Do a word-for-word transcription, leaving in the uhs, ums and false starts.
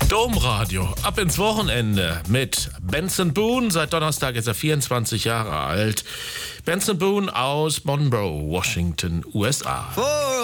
Domradio, ab ins Wochenende mit Benson Boone. Seit Donnerstag ist er vierundzwanzig Jahre alt. Benson Boone aus Monroe, Washington, U S A.